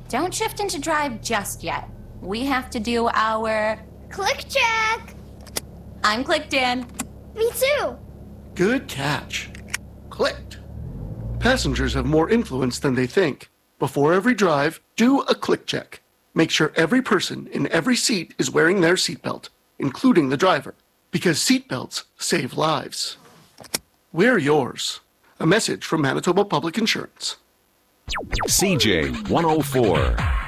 Don't shift into drive just yet. We have to do our... Click check! I'm clicked in. Me too! Good catch. Clicked. Passengers have more influence than they think. Before every drive, do a click check. Make sure every person in every seat is wearing their seatbelt, including the driver, because seatbelts save lives. Wear yours. A message from Manitoba Public Insurance. CJ 104.